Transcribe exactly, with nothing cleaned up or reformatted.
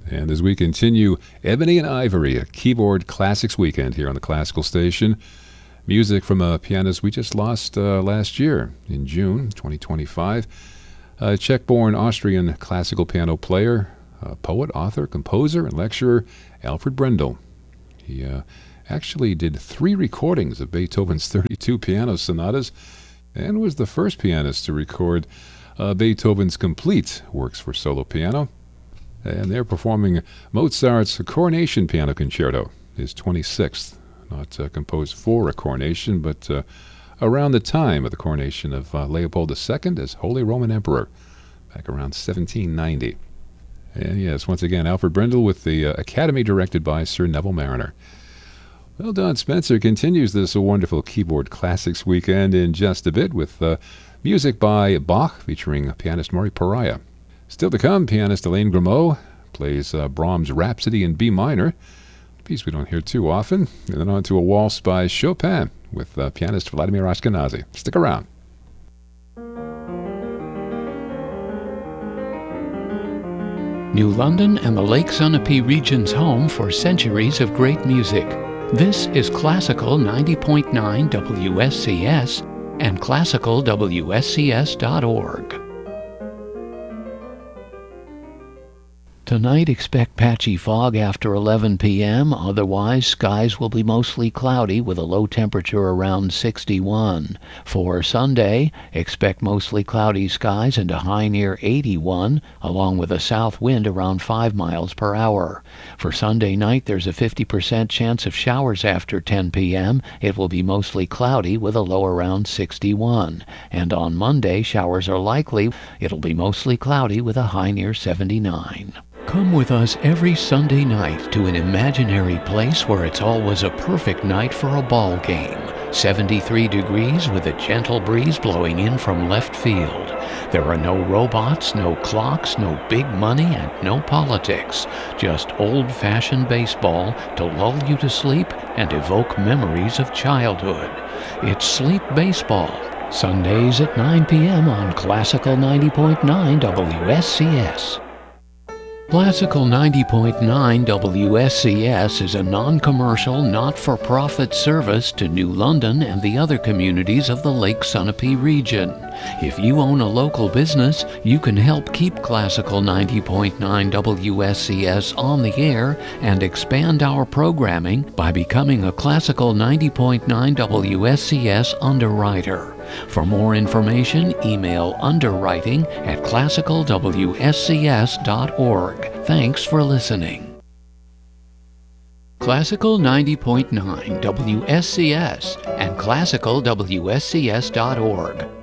And as we continue Ebony and Ivory, a keyboard classics weekend here on the Classical Station. Music from a pianist we just lost uh, last year in June twenty twenty-five. A Czech-born Austrian classical piano player, uh, poet, author, composer, and lecturer, Alfred Brendel. He uh, actually did three recordings of Beethoven's thirty-two piano sonatas and was the first pianist to record uh, Beethoven's complete works for solo piano. And they're performing Mozart's Coronation Piano Concerto, his twenty-sixth, not uh, composed for a coronation, but uh, around the time of the coronation of uh, Leopold the Second as Holy Roman Emperor, back around seventeen ninety. And yes, once again, Alfred Brendel with the uh, Academy directed by Sir Neville Marriner. Well, Don Spencer continues this wonderful keyboard classics weekend in just a bit with uh, music by Bach featuring pianist Maury Pariah. Still to come, pianist Elaine Grimaud plays uh, Brahms' Rhapsody in B minor, a piece we don't hear too often, and then on to a waltz by Chopin with uh, pianist Vladimir Ashkenazy. Stick around. New London and the Lake Sunapee region's home for centuries of great music. This is Classical ninety point nine W S C S and classical W S C S dot org. Tonight, expect patchy fog after eleven p m Otherwise, skies will be mostly cloudy with a low temperature around sixty-one. For Sunday, expect mostly cloudy skies and a high near eighty-one, along with a south wind around five miles per hour. For Sunday night, there's a fifty percent chance of showers after ten p m It will be mostly cloudy with a low around sixty-one. And on Monday, showers are likely. It'll be mostly cloudy with a high near seventy-nine. Come with us every Sunday night to an imaginary place where it's always a perfect night for a ball game. seventy-three degrees with a gentle breeze blowing in from left field. There are no robots, no clocks, no big money, and no politics. Just old-fashioned baseball to lull you to sleep and evoke memories of childhood. It's Sleep Baseball. Sundays at nine p m on Classical ninety point nine W S C S. Classical ninety point nine W S C S is a non-commercial, not-for-profit service to New London and the other communities of the Lake Sunapee region. If you own a local business, you can help keep Classical ninety point nine W S C S on the air and expand our programming by becoming a Classical ninety point nine W S C S underwriter. For more information, email underwriting at classical W S C S dot org. Thanks for listening. Classical ninety point nine W S C S and classical W S C S dot org.